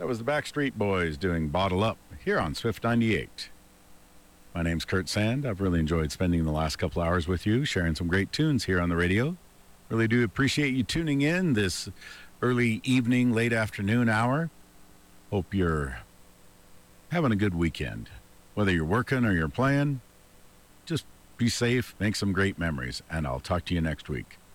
That was the Backstreet Boys doing Bottle Up here on Swift 98. My name's Kurt Sand. I've really enjoyed spending the last couple hours with you, sharing some great tunes here on the radio. Really do appreciate you tuning in this early evening, late afternoon hour. Hope you're having a good weekend. Whether you're working or you're playing, just be safe, make some great memories, and I'll talk to you next week.